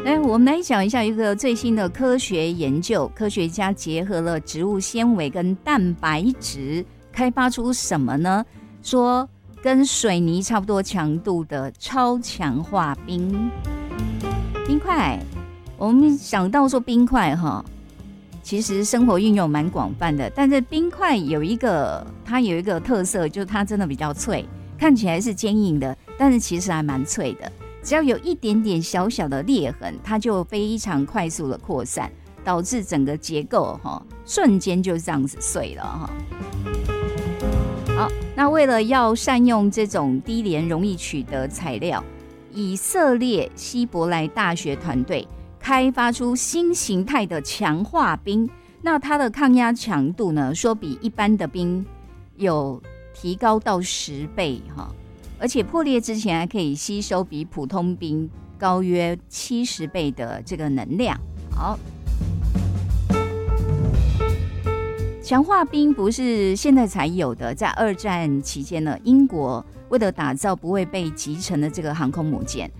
来，我们来讲一下一个最新的科学研究，科学家结合了植物纤维跟蛋白质，开发出什么呢？说跟水泥差不多强度的超强化冰块。我们想到说冰块哈，其实生活运用蛮广泛的，但是冰块它有一个特色，就是它真的比较脆，看起来是坚硬的，但是其实还蛮脆的。只要有一点点小小的裂痕，它就非常快速的扩散，导致整个结构瞬间就这样子碎了哈。好，那为了要善用这种低廉容易取得材料，以色列希伯来大学团队开发出新形态的强化冰。那它的抗压强度呢，说比一般的冰有提高到10倍哈。而且破裂之前还可以吸收比普通冰高约70倍的这个能量。好，强化冰不是现在才有的，在2战期间呢，英国为了打造不会被击沉的这个航空母舰，